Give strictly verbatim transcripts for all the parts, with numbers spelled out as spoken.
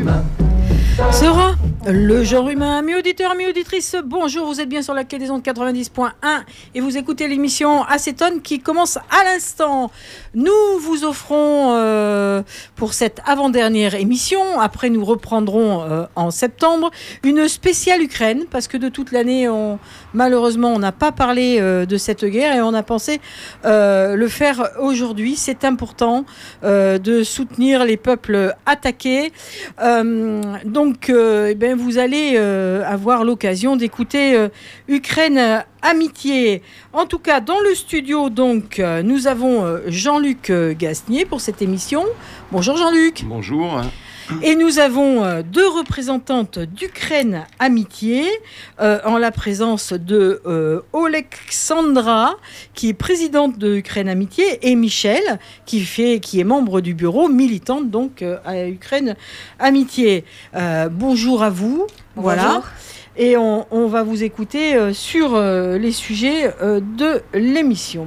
Sera le genre humain. Amis auditeurs, amis auditrices, bonjour, vous êtes bien sur la quai des ondes quatre-vingt-dix point un et vous écoutez l'émission Acétone qui commence à l'instant. Nous vous offrons euh, pour cette avant-dernière émission, après nous reprendrons euh, en septembre, une spéciale Ukraine, parce que de toute l'année, on, malheureusement, on n'a pas parlé euh, de cette guerre et on a pensé euh, le faire aujourd'hui. C'est important euh, de soutenir les peuples attaqués. Euh, donc, euh, eh bien, vous allez euh, avoir l'occasion d'écouter euh, Ukraine Amitié. En tout cas, dans le studio, donc, euh, nous avons euh, Jean-Luc euh, Gasnier pour cette émission. Bonjour Jean-Luc. Bonjour. Et nous avons euh, deux représentantes d'Ukraine Amitié, euh, en la présence de euh, Alexandra, qui est présidente de Ukraine Amitié, et Michel, qui, fait, qui est membre du bureau, militante donc euh, à Ukraine Amitié. Euh, bonjour à vous. Bonjour. Voilà. Et on, on va vous écouter euh, sur euh, les sujets euh, de l'émission.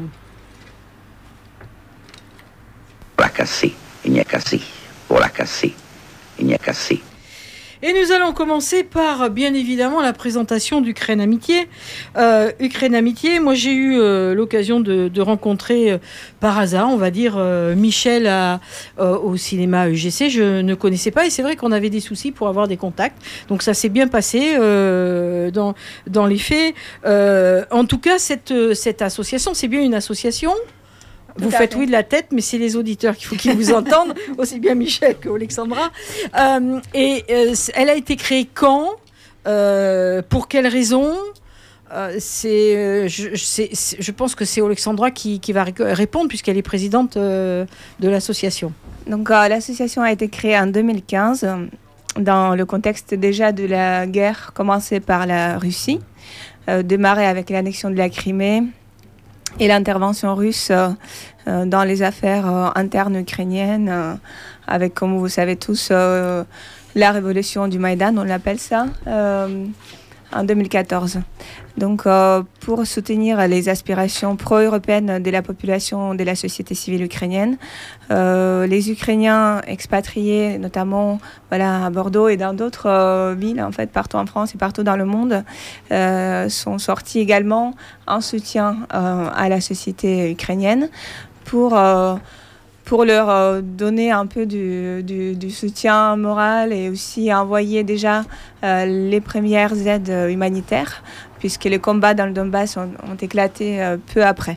Pour la casser, il n'y a cassé. Pour la casser, il n'y a cassé. Et nous allons commencer par, bien évidemment, la présentation d'Ukraine Amitié. Euh, Ukraine Amitié, moi j'ai eu euh, l'occasion de, de rencontrer euh, par hasard, on va dire, euh, Michel à, euh, au cinéma U G C. Je ne connaissais pas et c'est vrai qu'on avait des soucis pour avoir des contacts. Donc ça s'est bien passé euh, dans, dans les faits. Euh, en tout cas, cette, cette association, c'est bien une association ? Vous faites fait. Oui de la tête, mais c'est les auditeurs qu'il faut qu'ils vous entendent, aussi bien Michel qu'Alexandra. Euh, et euh, elle a été créée quand euh, Pour quelles raisons euh, c'est, euh, je, c'est, c'est, je pense que c'est Alexandra qui, qui va répondre, puisqu'elle est présidente euh, de l'association. Donc, euh, l'association a été créée en deux mille quinze, dans le contexte déjà de la guerre commencée par la Russie, euh, démarrée avec l'annexion de la Crimée, et l'intervention russe euh, euh, dans les affaires euh, internes ukrainiennes, euh, avec, comme vous savez tous, euh, la révolution du Maïdan, on l'appelle ça, euh, en deux mille quatorze. Donc, euh, pour soutenir les aspirations pro-européennes de la population, de la société civile ukrainienne, euh, les Ukrainiens expatriés, notamment voilà, à Bordeaux et dans d'autres euh, villes, en fait, partout en France et partout dans le monde, euh, sont sortis également en soutien euh, à la société ukrainienne pour... Euh, pour leur euh, donner un peu du, du, du soutien moral et aussi envoyer déjà euh, les premières aides euh, humanitaires, puisque les combats dans le Donbass ont, ont éclaté euh, peu après.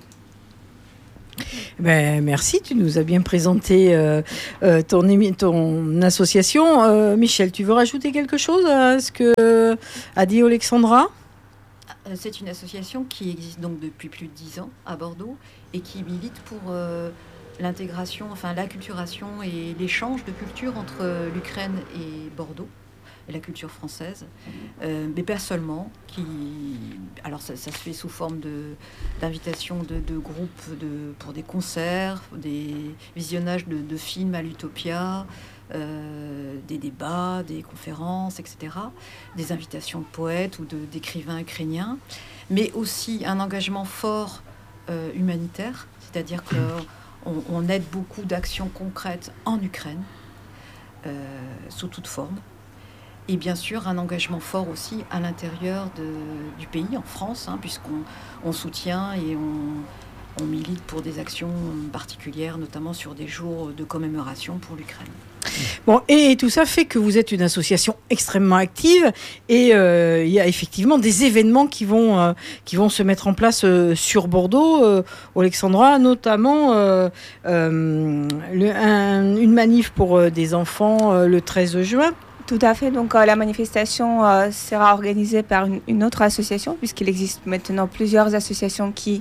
Ben, merci, tu nous as bien présenté euh, euh, ton, émi- ton association. Euh, Michel, tu veux rajouter quelque chose à ce que a dit Alexandra ? C'est une association qui existe donc depuis plus de dix ans à Bordeaux et qui milite pour... Euh, l'intégration, enfin l'acculturation et l'échange de culture entre l'Ukraine et Bordeaux, et la culture française, euh, mais pas seulement. Qui, alors ça, ça se fait sous forme de, d'invitation de, de groupes de, pour des concerts, des visionnages de, de films à l'Utopia, euh, des débats, des conférences, et cetera, des invitations de poètes ou de, d'écrivains ukrainiens, mais aussi un engagement fort euh, humanitaire, c'est-à-dire que On, on aide beaucoup d'actions concrètes en Ukraine, euh, sous toute forme. Et bien sûr, un engagement fort aussi à l'intérieur de, du pays, en France, hein, puisqu'on on soutient et on, on milite pour des actions particulières, notamment sur des jours de commémoration pour l'Ukraine. Bon, et tout ça fait que vous êtes une association extrêmement active et euh, il y a effectivement des événements qui vont, euh, qui vont se mettre en place euh, sur Bordeaux. Euh, Alexandra, notamment euh, euh, le, un, une manif pour euh, des enfants euh, le treize juin. Tout à fait. Donc, euh, la manifestation euh, sera organisée par une, une autre association, puisqu'il existe maintenant plusieurs associations qui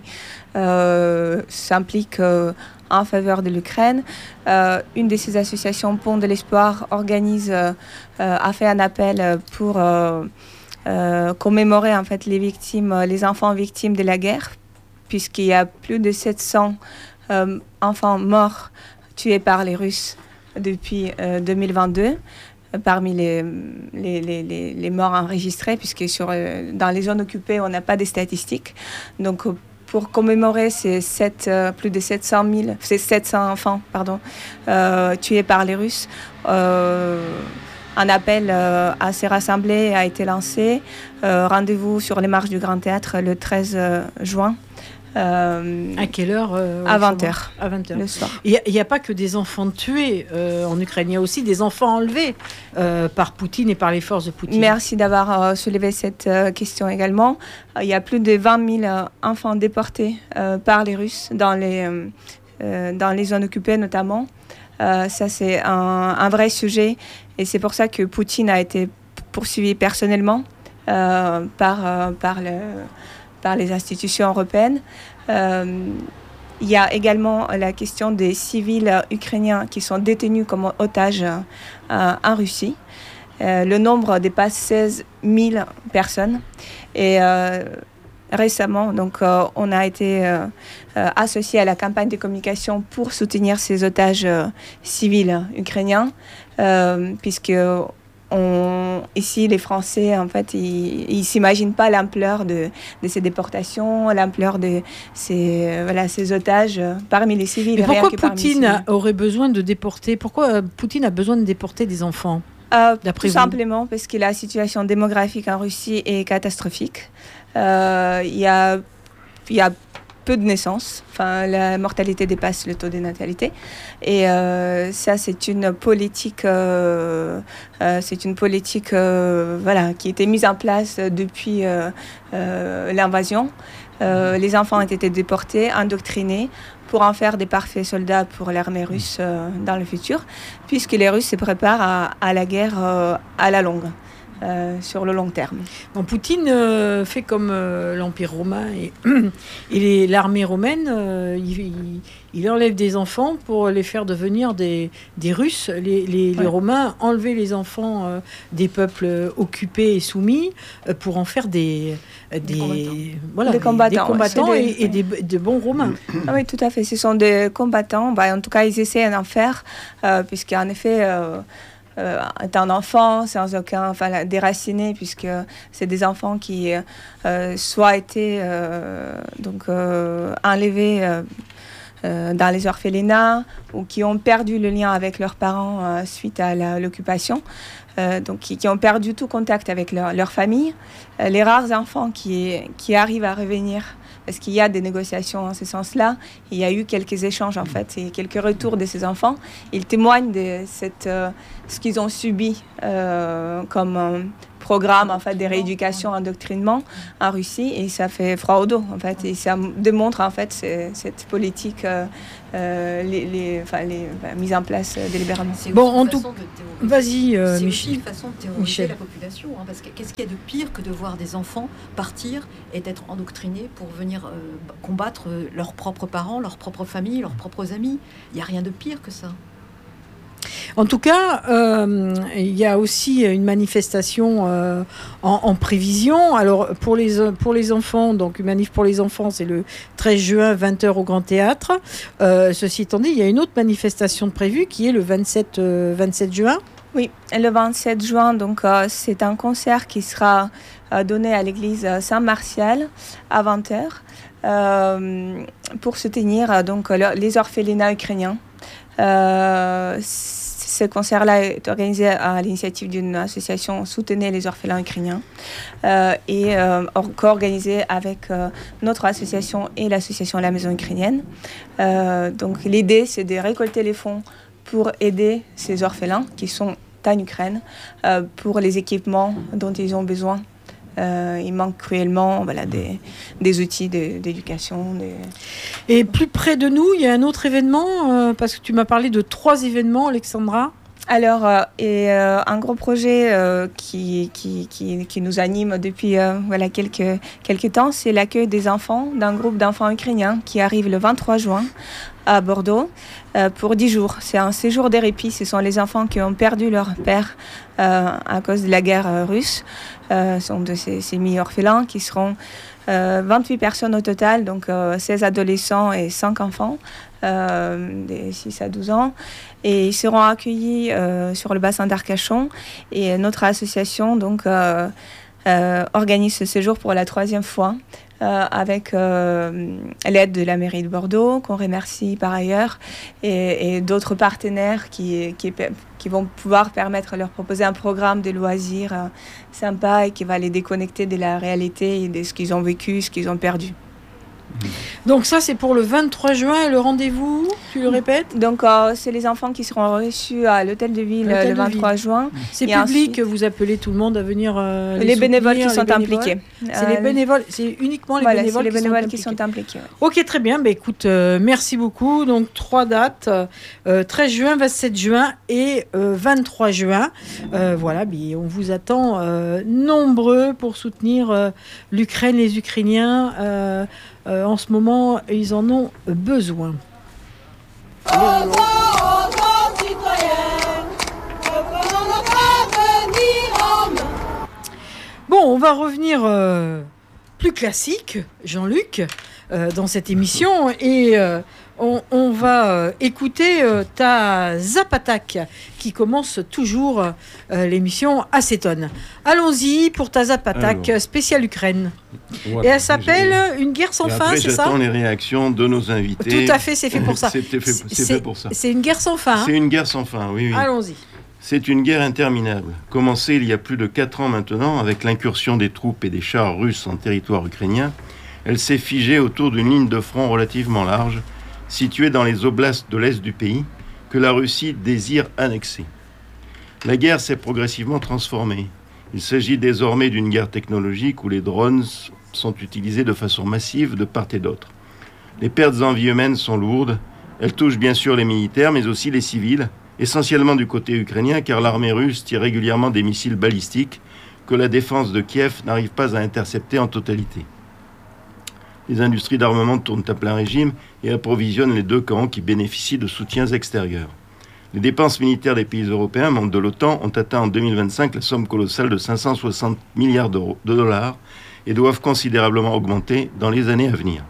euh, s'impliquent euh, en faveur de l'Ukraine. Euh, une de ces associations, Pont de l'Espoir, organise, euh, euh, a fait un appel pour euh, euh, commémorer en fait les victimes, les enfants victimes de la guerre, puisqu'il y a plus de sept cents euh, enfants morts tués par les Russes depuis euh, deux mille vingt-deux. Parmi les, les, les, les morts enregistrés, puisque sur, dans les zones occupées, on n'a pas de statistiques. Donc, pour commémorer ces sept, euh, plus de sept cent mille, ces sept cents enfants pardon, euh, tués par les Russes, euh, un appel euh, à ces rassemblées a été lancé. Euh, rendez-vous sur les marches du Grand Théâtre le treize juin. Euh, à quelle heure euh, À vingt heures. À vingt heures. Le soir. Il n'y a, a pas que des enfants tués euh, en Ukraine, il y a aussi des enfants enlevés euh, par Poutine et par les forces de Poutine. Merci d'avoir euh, soulevé cette euh, question également. Euh, il y a plus de vingt mille euh, enfants déportés euh, par les Russes dans les, euh, dans les zones occupées notamment. Euh, ça, c'est un, un vrai sujet et c'est pour ça que Poutine a été poursuivi personnellement euh, par, euh, par le... par les institutions européennes. Euh, il y a également la question des civils ukrainiens qui sont détenus comme otages euh, en Russie. Euh, le nombre dépasse seize mille personnes. Et euh, récemment, donc, euh, on a été euh, euh, associé à la campagne de communication pour soutenir ces otages euh, civils ukrainiens, euh, puisque On, ici, les Français, en fait, ils ne s'imaginent pas l'ampleur de, de ces déportations, l'ampleur de ces, euh, voilà, ces otages euh, parmi les civils. Mais pourquoi Poutine aurait besoin de déporter Pourquoi euh, Poutine a besoin de déporter des enfants euh, Tout vous simplement parce que la situation démographique en Russie est catastrophique. Euh, il y a, il y a peu de naissances. Enfin, la mortalité dépasse le taux de natalité. Et euh, ça, c'est une politique, euh, euh, c'est une politique euh, voilà, qui a été mise en place depuis euh, euh, l'invasion. Euh, les enfants ont été déportés, endoctrinés, pour en faire des parfaits soldats pour l'armée russe euh, dans le futur, puisque les Russes se préparent à, à la guerre euh, à la longue. Euh, sur le long terme. Bon, Poutine euh, fait comme euh, l'Empire romain et, et les, l'armée romaine, euh, il, il, il enlève des enfants pour les faire devenir des, des Russes. Les, les, ouais. les Romains enlevaient les enfants euh, des peuples occupés et soumis euh, pour en faire des, des, des combattants, voilà, des combattants, des combattants ouais, et, des, et des, des bons Romains. Ah oui, tout à fait. Ce sont des combattants. Bah, en tout cas, ils essaient d'en faire, euh, puisqu'en effet... Euh, Euh, étant enfant, sans aucun, enfin, déraciné, puisque c'est des enfants qui euh, soit été euh, donc euh, enlevés euh, euh, dans les orphelinats ou qui ont perdu le lien avec leurs parents euh, suite à la, l'occupation, euh, donc qui, qui ont perdu tout contact avec leur, leur famille. Euh, les rares enfants qui, qui arrivent à revenir, parce qu'il y a des négociations en ce sens-là. Il y a eu quelques échanges, en fait, et quelques retours de ces enfants. Ils témoignent de cette, euh, ce qu'ils ont subi euh, comme euh, programme, en fait, de rééducation, endoctrinement en Russie. Et ça fait froid au dos, en fait. Et ça démontre, en fait, c'est, cette politique euh, euh, les, les, enfin, les, enfin, mise en place euh, délibérément. C'est bon, en tout... Vas-y, euh, c'est Michel. aussi une façon de terroriser Michel. La population. Hein, parce que qu'est-ce qu'il y a de pire que de voir des enfants partir et d'être endoctrinés pour venir euh, combattre euh, leurs propres parents, leurs propres familles, leurs propres amis. Il n'y a rien de pire que ça. En tout cas, euh, il y a aussi une manifestation euh, en, en prévision. Alors, pour les, pour les enfants, donc une manif pour les enfants, c'est le treize juin, vingt heures au Grand Théâtre. Euh, ceci étant dit, il y a une autre manifestation prévue qui est le vingt-sept, euh, vingt-sept juin. Oui, le vingt-sept juin, donc, euh, c'est un concert qui sera euh, donné à l'église Saint-Martial à vingt heures euh, pour soutenir euh, donc, les orphelinats ukrainiens. Euh, ce concert-là est organisé à l'initiative d'une association Soutenez les orphelins ukrainiens euh, et euh, co-organisé avec euh, notre association et l'association La Maison ukrainienne. Euh, donc l'idée, c'est de récolter les fonds pour aider ces orphelins qui sont en Ukraine euh, pour les équipements dont ils ont besoin. Euh, il manque cruellement voilà, des, des outils de, d'éducation. Des... Et plus près de nous, il y a un autre événement, euh, parce que tu m'as parlé de trois événements, Alexandra. Alors, euh, et, euh, un gros projet euh, qui, qui, qui, qui nous anime depuis euh, voilà, quelques, quelques temps, c'est l'accueil des enfants d'un groupe d'enfants ukrainiens qui arrive le vingt-trois juin à Bordeaux euh, pour dix jours. C'est un séjour de répit. Ce sont les enfants qui ont perdu leur père euh, à cause de la guerre euh, russe. Euh, ce sont de ces, ces mi-orphelins qui seront euh, vingt-huit personnes au total, donc euh, seize adolescents et cinq enfants euh, de six à douze ans. Et ils seront accueillis euh, sur le bassin d'Arcachon. Et notre association donc, euh, euh, organise ce séjour pour la troisième fois euh, avec euh, l'aide de la mairie de Bordeaux, qu'on remercie par ailleurs, et, et d'autres partenaires qui, qui, qui vont pouvoir permettre de leur proposer un programme de loisirs euh, sympa et qui va les déconnecter de la réalité et de ce qu'ils ont vécu, ce qu'ils ont perdu. Donc ça, c'est pour le vingt-trois juin, et le rendez-vous, tu le répètes ? Donc euh, c'est les enfants qui seront reçus à l'hôtel de ville L'hôtel le de vingt-trois ville. juin. C'est Et public, ensuite, vous appelez tout le monde à venir euh, les, les bénévoles soutenir, qui sont les bénévoles. impliqués. C'est les bénévoles, c'est uniquement les voilà, bénévoles, c'est les qui, bénévoles sont qui sont impliqués. Ouais. Ok, très bien. Bah, écoute, euh, merci beaucoup. Donc, trois dates, euh, treize juin, vingt-sept juin et euh, vingt-trois juin. Euh, voilà, bah, on vous attend euh, nombreux pour soutenir euh, l'Ukraine, les Ukrainiens. Euh, euh, en ce moment, ils en ont besoin. Bon, on va revenir euh, plus classique, Jean-Luc, euh, dans cette émission, et euh, on, on va euh, écouter euh, ta Zapatak qui commence toujours euh, l'émission Acétone. Allons-y pour ta Zapatak Alors. spéciale Ukraine. Voilà. Et elle s'appelle Une guerre sans Et fin, après, c'est ça ? j'attends les réactions de nos invités. Tout à fait, c'est fait pour ça. C'était fait- c'est fait pour ça. C'est une guerre sans fin. Hein. C'est une guerre sans fin, oui, oui. Allons-y. C'est une guerre interminable, commencée il y a plus de quatre ans maintenant, avec l'incursion des troupes et des chars russes en territoire ukrainien. Elle s'est figée autour d'une ligne de front relativement large, située dans les oblasts de l'est du pays, que la Russie désire annexer. La guerre s'est progressivement transformée. Il s'agit désormais d'une guerre technologique où les drones sont utilisés de façon massive de part et d'autre. Les pertes en vie humaines sont lourdes. Elles touchent bien sûr les militaires, mais aussi les civils, essentiellement du côté ukrainien, car l'armée russe tire régulièrement des missiles balistiques que la défense de Kiev n'arrive pas à intercepter en totalité. Les industries d'armement tournent à plein régime et approvisionnent les deux camps qui bénéficient de soutiens extérieurs. Les dépenses militaires des pays européens, membres de l'OTAN, ont atteint en deux mille vingt-cinq la somme colossale de cinq cent soixante milliards d'euros, de dollars et doivent considérablement augmenter dans les années à venir.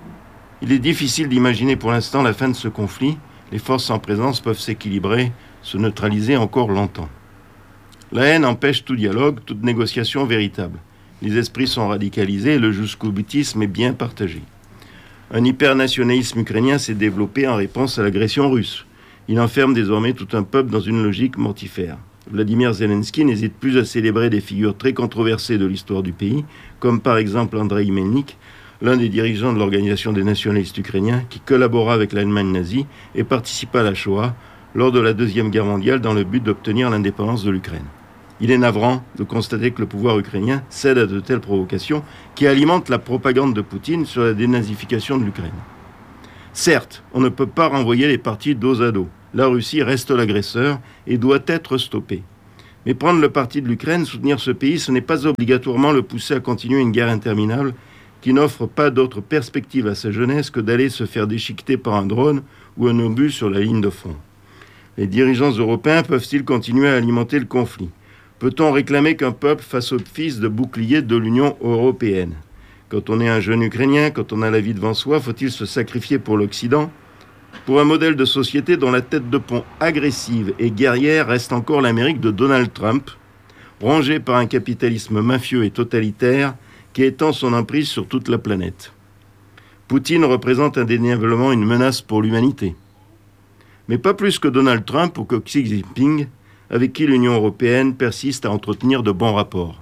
Il est difficile d'imaginer pour l'instant la fin de ce conflit. Les forces en présence peuvent s'équilibrer, se neutraliser encore longtemps. La haine empêche tout dialogue, toute négociation véritable. Les esprits sont radicalisés et le jusqu'au-boutisme est bien partagé. Un hypernationalisme ukrainien s'est développé en réponse à l'agression russe. Il enferme désormais tout un peuple dans une logique mortifère. Vladimir Zelensky n'hésite plus à célébrer des figures très controversées de l'histoire du pays, comme par exemple Andrei Melnik, l'un des dirigeants de l'Organisation des nationalistes ukrainiens, qui collabora avec l'Allemagne nazie et participa à la Shoah lors de la Deuxième Guerre mondiale dans le but d'obtenir l'indépendance de l'Ukraine. Il est navrant de constater que le pouvoir ukrainien cède à de telles provocations qui alimentent la propagande de Poutine sur la dénazification de l'Ukraine. Certes, on ne peut pas renvoyer les partis dos à dos. La Russie reste l'agresseur et doit être stoppée. Mais prendre le parti de l'Ukraine, soutenir ce pays, ce n'est pas obligatoirement le pousser à continuer une guerre interminable qui n'offre pas d'autre perspective à sa jeunesse que d'aller se faire déchiqueter par un drone ou un obus sur la ligne de front. Les dirigeants européens peuvent-ils continuer à alimenter le conflit ? Peut-on réclamer qu'un peuple fasse office de bouclier de l'Union européenne ? Quand on est un jeune Ukrainien, quand on a la vie devant soi, faut-il se sacrifier pour l'Occident ? Pour un modèle de société dont la tête de pont agressive et guerrière reste encore l'Amérique de Donald Trump, rongée par un capitalisme mafieux et totalitaire qui étend son emprise sur toute la planète. Poutine représente indéniablement une menace pour l'humanité. Mais pas plus que Donald Trump ou que Xi Jinping, avec qui l'Union européenne persiste à entretenir de bons rapports.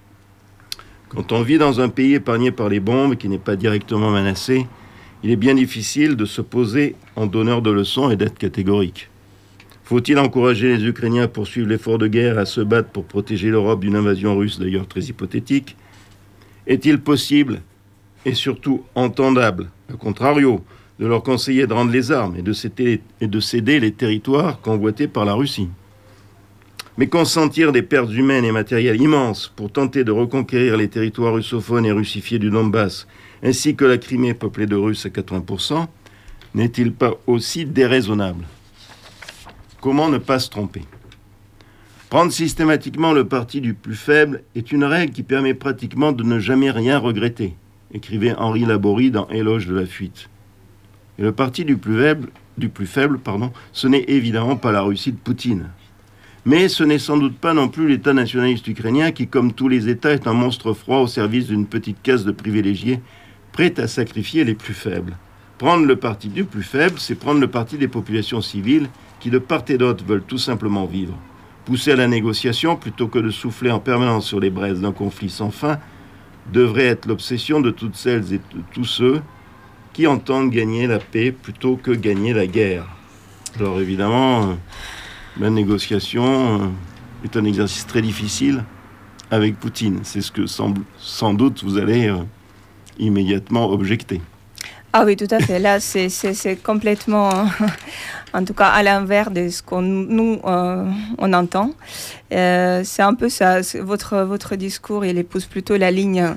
Quand on vit dans un pays épargné par les bombes, qui n'est pas directement menacé, il est bien difficile de se poser en donneur de leçons et d'être catégorique. Faut-il encourager les Ukrainiens à poursuivre l'effort de guerre et à se battre pour protéger l'Europe d'une invasion russe, d'ailleurs très hypothétique ? Est-il possible, et surtout entendable, à contrario, de leur conseiller de rendre les armes et de céder, et de céder les territoires convoités par la Russie ? Mais consentir des pertes humaines et matérielles immenses pour tenter de reconquérir les territoires russophones et russifiés du Donbass, ainsi que la Crimée peuplée de Russes à quatre-vingts pour cent, n'est-il pas aussi déraisonnable ? Comment ne pas se tromper ? Prendre systématiquement le parti du plus faible est une règle qui permet pratiquement de ne jamais rien regretter, écrivait Henri Laborie dans Éloge de la fuite. Et le parti du plus faible, du plus faible pardon, ce n'est évidemment pas la Russie de Poutine. Mais ce n'est sans doute pas non plus l'État nationaliste ukrainien qui, comme tous les États, est un monstre froid au service d'une petite caste de privilégiés prête à sacrifier les plus faibles. Prendre le parti du plus faible, c'est prendre le parti des populations civiles qui, de part et d'autre, veulent tout simplement vivre. Pousser à la négociation, plutôt que de souffler en permanence sur les braises d'un conflit sans fin, devrait être l'obsession de toutes celles et de tous ceux qui entendent gagner la paix plutôt que gagner la guerre. Alors évidemment, euh, la négociation euh, est un exercice très difficile avec Poutine. C'est ce que sans, sans doute vous allez euh, immédiatement objecter. Ah oui, tout à fait. Là, c'est, c'est, c'est complètement, en tout cas, à l'inverse de ce qu'on nous euh, on entend. Euh, c'est un peu ça. C'est votre votre discours, il épouse plutôt la ligne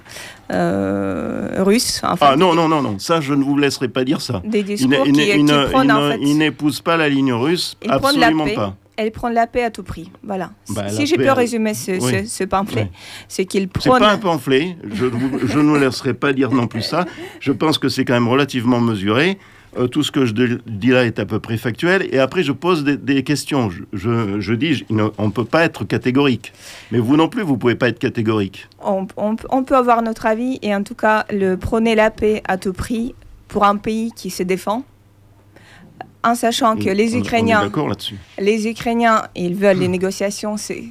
euh, russe. En fait. Ah non non non non, ça je ne vous laisserai pas dire ça. Des discours il, qui, il, qui il, prônent en fait. Il n'épouse pas la ligne russe, il absolument pas. Elle prend la paix à tout prix. Voilà. Bah, si je paix, peux résumer ce, oui. ce, ce pamphlet, oui. c'est qu'il prône... C'est pas un pamphlet, je, je ne vous laisserai pas dire non plus ça. Je pense que c'est quand même relativement mesuré. Euh, tout ce que je dis là est à peu près factuel. Et après, je pose des, des questions. Je, je, je dis, je, on ne peut pas être catégorique. Mais vous non plus, vous ne pouvez pas être catégorique. On, on, on peut avoir notre avis. Et en tout cas, le prôner la paix à tout prix pour un pays qui se défend, en sachant que les Ukrainiens, on est d'accord là-dessus. les Ukrainiens, ils veulent les négociations, c'est,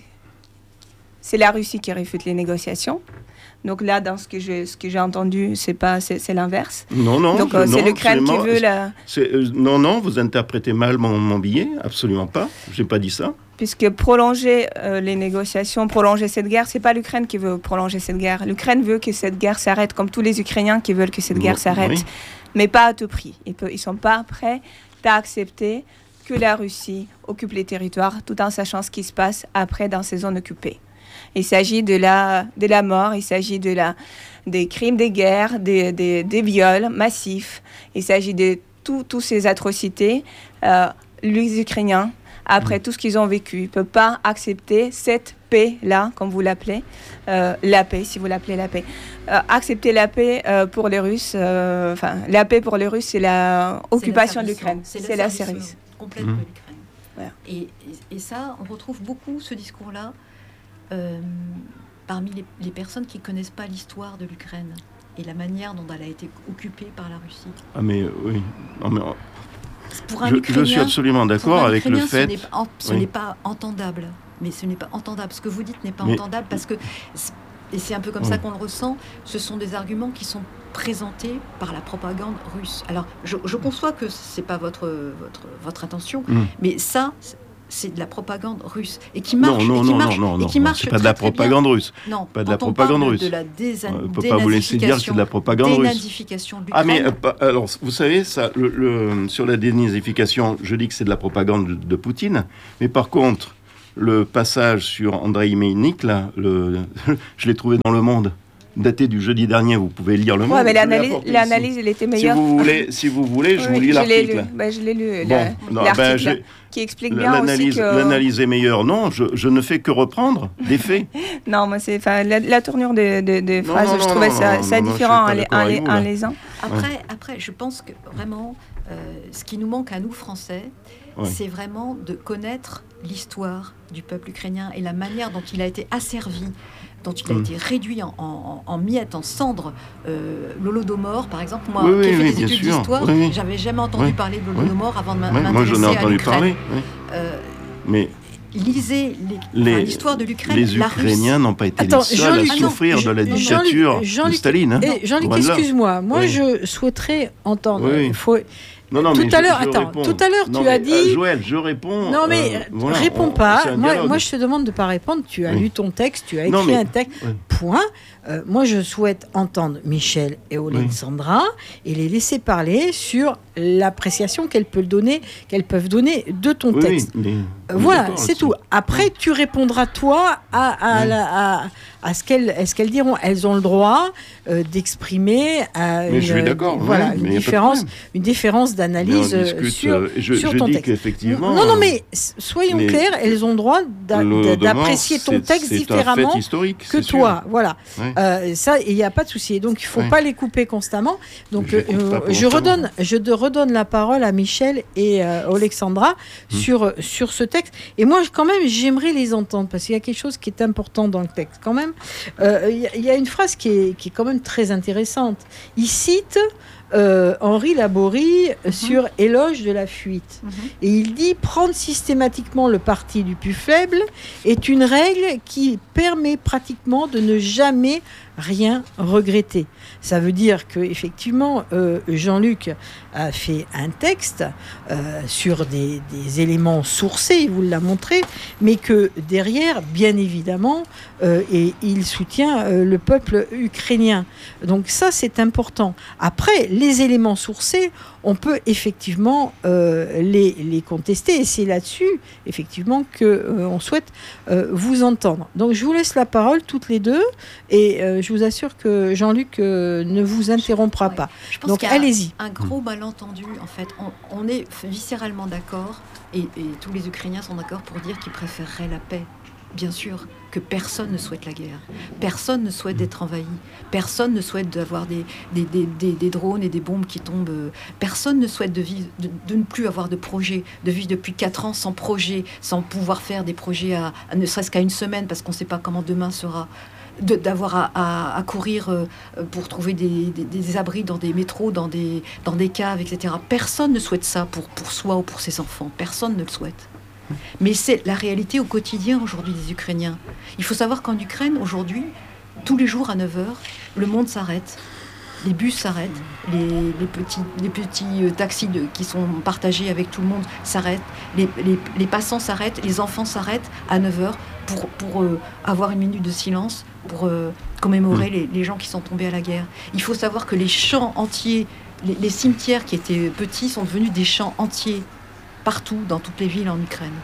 c'est la Russie qui refuse les négociations. Donc là, dans ce que, je, ce que j'ai entendu, c'est, pas, c'est, c'est l'inverse. Non, non. Donc euh, non, c'est l'Ukraine c'est qui veut la... C'est, euh, non, non, vous interprétez mal mon, mon billet, absolument pas. Je n'ai pas dit ça. Puisque prolonger euh, les négociations, prolonger cette guerre, c'est pas l'Ukraine qui veut prolonger cette guerre. L'Ukraine veut que cette guerre s'arrête, comme tous les Ukrainiens qui veulent que cette guerre s'arrête. Oui. Mais pas à tout prix. Ils ne sont pas prêts à accepter que la Russie occupe les territoires, tout en sachant ce qui se passe après dans ces zones occupées. Il s'agit de la, de la mort, il s'agit de la, des crimes des guerres, des, des, des viols massifs. Il s'agit de toutes ces atrocités. Euh, les Ukrainiens, après tout ce qu'ils ont vécu, ne peuvent pas accepter cette paix-là, comme vous l'appelez, euh, la paix, si vous l'appelez la paix. Euh, accepter la paix euh, pour les Russes, euh, enfin, la paix pour les Russes, c'est l'occupation de l'Ukraine. C'est, c'est la service complète mmh. de l'Ukraine. Voilà. Et, et, et ça, on retrouve beaucoup ce discours-là euh, parmi les, les personnes qui ne connaissent pas l'histoire de l'Ukraine et la manière dont elle a été occupée par la Russie. Ah mais oui, non, mais... Pour un je, je suis absolument d'accord avec le fait... Ce n'est, pas, ce oui. n'est pas entendable. Mais ce n'est pas entendable. Ce que vous dites n'est pas mais... entendable parce que, et c'est un peu comme oui. ça qu'on le ressent, ce sont des arguments qui sont présentés par la propagande russe. Alors, je, je conçois que ce n'est pas votre, votre, votre intention, mm. mais ça... c'est de la propagande russe et qui marche non non et qui non marche, non non, et qui non marche c'est pas de la propagande russe non pas de la propagande russe de la désa- on peut pas vous laisser dire que c'est de la propagande russe ah mais euh, alors vous savez ça le, le, sur la dénazification je dis que c'est de la propagande de, de Poutine mais par contre le passage sur Andrei Melnik là le, je l'ai trouvé dans Le Monde daté du jeudi dernier, vous pouvez lire Le Monde. Ouais, mais l'analyse, l'analyse elle était meilleure. Si vous voulez, si vous voulez je oui, vous lis je l'article. L'ai lu. Bah, je l'ai lu, bon, la, non, l'article ben, qui explique bien l'analyse, aussi que... L'analyse est meilleure. Non, je, je ne fais que reprendre des faits. non, moi, c'est, la, la tournure des de, de phrases, non, non, je trouvais non, ça, non, ça non, différent un, un, les, un les uns. Après, ouais. après, je pense que vraiment, euh, ce qui nous manque à nous, Français, ouais. c'est vraiment de connaître l'histoire du peuple ukrainien et la manière dont il a été asservi, dont il a mmh. été réduit en, en, en miettes, en cendres. Euh, l'Holodomor, par exemple, moi, oui, qui ai oui, fait oui, des études sûr. d'histoire, oui, oui. j'avais jamais entendu oui. parler de l'Holodomor oui. avant de m'intéresser oui, moi, j'en ai entendu à l'Ukraine. Parler, oui. euh, Mais lisez les, les, enfin, l'histoire de l'Ukraine. Les Ukrainiens n'ont pas été Attends, les seuls Jean-Luc, à souffrir ah non, de la dictature Jean-Luc, de Staline. Hein. Jean-Luc, excuse-moi, moi, oui. je souhaiterais entendre... Oui. Faut... Non, non, tout mais à je, l'heure, je attends, réponds. tout à l'heure, non, tu mais, as dit. Euh, Joël, je réponds. Non, mais euh, voilà, réponds on, pas. Moi, moi, de... je te demande de pas répondre. Tu as oui. lu ton texte, tu as non, écrit mais... un texte. Oui. Point. Euh, moi, je souhaite entendre Michel et Olensandra oui. et les laisser parler sur l'appréciation qu'elles peuvent donner, qu'elles peuvent donner de ton oui, texte. Mais... Euh, voilà, c'est tout. Après, oui. tu répondras toi à, à, oui. la, à, à ce qu'elles, à ce qu'elles diront. Elles ont le droit euh, d'exprimer. Euh, mais une, je suis d'accord. Voilà, oui, une différence, une différence d'analyse discute, sur, euh, je, sur je ton dis texte. qu'effectivement, Non, non, mais soyons les, clairs, elles ont le droit d'a, d'apprécier ton c'est, texte c'est différemment un fait historique, que c'est toi. sûr. Voilà. Ouais. Euh, ça, il n'y a pas de souci. Donc, il ne faut Ouais. pas les couper constamment. Donc, je, euh, pas je, redonne, je te redonne la parole à Michel et euh, Alexandra mmh. sur, sur ce texte. Et moi, quand même, j'aimerais les entendre parce qu'il y a quelque chose qui est important dans le texte. Quand même, euh, il y, y a une phrase qui est, qui est quand même très intéressante. Il cite euh, Henri Laborie mmh. sur Éloge de la fuite. Mmh. Et il dit « Prendre systématiquement le parti du plus faible est une règle qui permet pratiquement de ne jamais rien regretter. » Ça veut dire qu'effectivement, euh, Jean-Luc a fait un texte euh, sur des, des éléments sourcés, il vous l'a montré, mais que derrière, bien évidemment, euh, et il soutient euh, le peuple ukrainien. Donc ça, c'est important. Après, les éléments sourcés, on peut effectivement euh, les, les contester, et c'est là-dessus, effectivement, qu'on euh, souhaite euh, vous entendre. Donc, je vous laisse la parole, toutes les deux, et euh, je vous assure que Jean-Luc euh, ne vous interrompra oui. pas. Je pense Donc, qu'il y a allez-y. Un gros malentendu, en fait. On, on est viscéralement d'accord, et, et tous les Ukrainiens sont d'accord pour dire qu'ils préféreraient la paix. Bien sûr que personne ne souhaite la guerre. Personne ne souhaite d'être envahi. Personne ne souhaite d'avoir des, des, des, des, des drones et des bombes qui tombent. Personne ne souhaite de, vivre, de, de ne plus avoir de projet, de vivre depuis quatre ans sans projet, sans pouvoir faire des projets à, à ne serait-ce qu'à une semaine parce qu'on ne sait pas comment demain sera. De, d'avoir à, à, à courir euh, pour trouver des, des, des abris dans des métros, dans des, dans des caves, et cetera. Personne ne souhaite ça pour, pour soi ou pour ses enfants. Personne ne le souhaite. Mais c'est la réalité au quotidien aujourd'hui des Ukrainiens. Il faut savoir qu'en Ukraine, aujourd'hui, tous les jours à neuf heures, le monde s'arrête. Les bus s'arrêtent, les, les petits, les petits taxis de, qui sont partagés avec tout le monde s'arrêtent, les, les, les passants s'arrêtent, les enfants s'arrêtent à neuf heures pour, pour euh, avoir une minute de silence, pour euh, commémorer les, les gens qui sont tombés à la guerre. Il faut savoir que les champs entiers, les, les cimetières qui étaient petits sont devenus des champs entiers, partout, dans toutes les villes en Ukraine.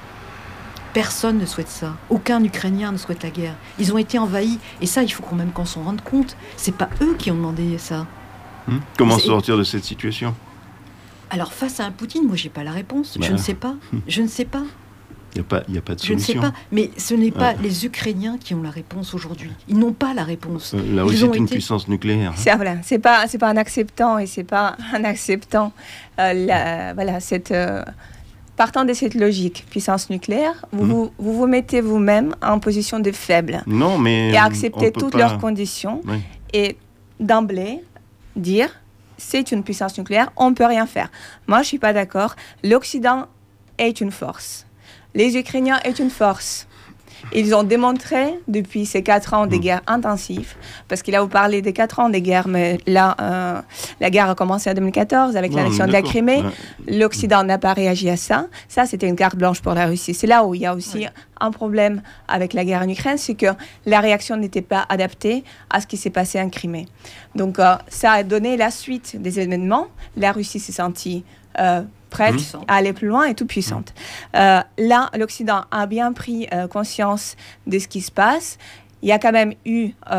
Personne ne souhaite ça. Aucun Ukrainien ne souhaite la guerre. Ils ont été envahis. Et ça, il faut quand même qu'on s'en rende compte. C'est pas eux qui ont demandé ça. Hum, Comment c'est... sortir de cette situation ? Alors, face à un Poutine, moi, j'ai pas la réponse. Bah. Je ne sais pas. Je ne sais pas. Il n'y a pas, il y a pas de solution. Je ne sais pas. Mais ce n'est pas ah. les Ukrainiens qui ont la réponse aujourd'hui. Ils n'ont pas la réponse. Euh, la Russie est une été... puissance nucléaire. C'est, voilà. c'est pas, c'est pas en acceptant et c'est pas en acceptant euh, la, voilà, cette... Euh, Partant de cette logique, puissance nucléaire, vous, mmh. vous, vous vous mettez vous-même en position de faible. Non, mais et accepter toutes pas... leurs conditions. Oui. Et d'emblée, dire, c'est une puissance nucléaire, on ne peut rien faire. Moi, je ne suis pas d'accord. L'Occident est une force. Les Ukrainiens est une force. Ils ont démontré depuis ces quatre ans des mmh. guerres intensives, parce qu'il a vous parlé des quatre ans des guerres, mais là, euh, la guerre a commencé en deux mille quatorze avec non, l'annexion de la Crimée. Ouais. L'Occident n'a pas réagi à ça. Ça, c'était une carte blanche pour la Russie. C'est là où il y a aussi ouais. un problème avec la guerre en Ukraine, c'est que la réaction n'était pas adaptée à ce qui s'est passé en Crimée. Donc, euh, ça a donné la suite des événements. La Russie s'est sentie... Euh, prête mmh. à aller plus loin et toute puissante. Mmh. Euh, là, l'Occident a bien pris euh, conscience de ce qui se passe. Il y a quand même eu euh,